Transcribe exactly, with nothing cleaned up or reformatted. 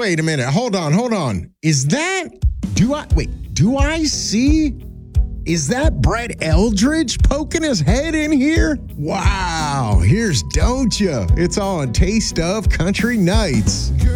wait a minute. Hold on, hold on. Is that, do I, wait, do I see, is that Brett Eldridge poking his head in here? Wow, here's Don't Ya. It's on Taste of Country Nights.